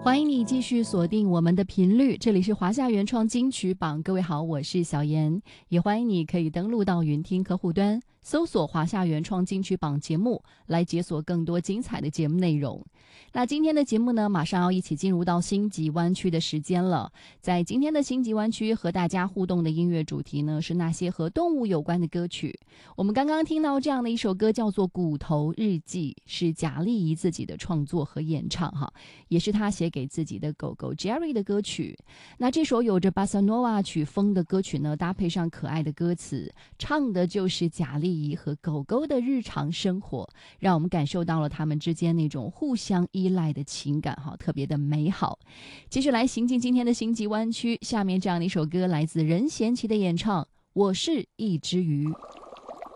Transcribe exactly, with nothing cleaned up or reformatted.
欢迎你继续锁定我们的频率，这里是华夏原创金曲榜。各位好，我是小妍，也欢迎你可以登录到云听客户端，搜索华夏原创金曲榜节目，来解锁更多精彩的节目内容。那今天的节目呢，马上要一起进入到星级湾区的时间了。在今天的星级湾区和大家互动的音乐主题呢，是那些和动物有关的歌曲。我们刚刚听到这样的一首歌叫做《骨头日记》，是贾丽仪自己的创作和演唱哈，也是她写给自己的狗狗 Jerry 的歌曲。那这首有着巴萨诺瓦曲风的歌曲呢，搭配上可爱的歌词，唱的就是贾丽仪和狗狗的日常生活，让我们感受到了他们之间那种互相依赖的情感哈，特别的美好。继续来行进今天的星级湾区，下面这样的一首歌来自任贤齐的演唱《我是一只鱼》。